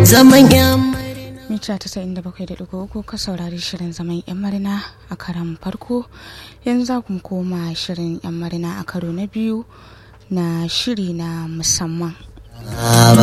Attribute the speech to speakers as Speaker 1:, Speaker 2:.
Speaker 1: zaman yan
Speaker 2: mita 97.3 ka saurari shirin zaman yan marina a karan farko. Yanzu za ku koma shirin yan marina a karo na biyu na shiri na musamman.